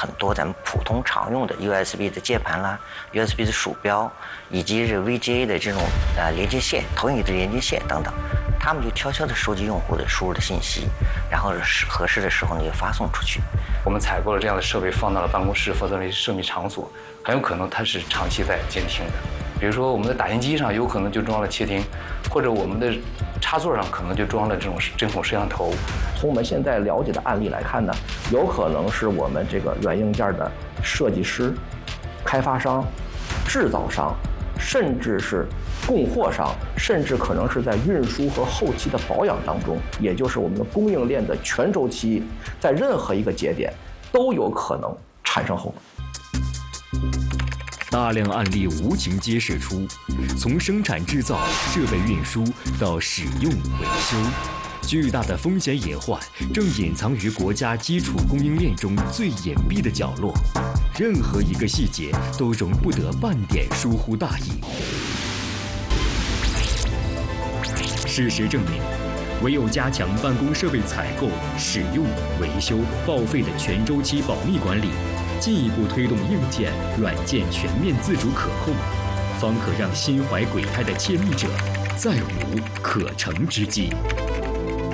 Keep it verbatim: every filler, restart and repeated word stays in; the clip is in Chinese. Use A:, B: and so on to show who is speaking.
A: 很多咱们普通常用的 U S B 的键盘啦、U S B 的鼠标，以及这 V G A 的这种呃连接线、投影仪的连接线等等，他们就悄悄地收集用户的输入的信息，然后合适的时候呢就发送出去。
B: 我们采购了这样的设备放到了办公室或者那些设密场所，很有可能它是长期在监听的。比如说我们的打印机上有可能就装了窃听，或者我们的插座上可能就装了这种针孔摄像头。
C: 从我们现在了解的案例来看呢，有可能是我们这个软硬件的设计师、开发商、制造商，甚至是供货商，甚至可能是在运输和后期的保养当中，也就是我们的供应链的全周期，在任何一个节点都有可能产生后果。
D: 大量案例无情揭示出，从生产制造、设备运输到使用维修，巨大的风险隐患正隐藏于国家基础供应链中最隐蔽的角落，任何一个细节都容不得半点疏忽大意。事实证明，唯有加强办公设备采购、使用、维修、报废的全周期保密管理，进一步推动硬件、软件全面自主可控，方可让心怀鬼胎的窃密者再无可乘之机。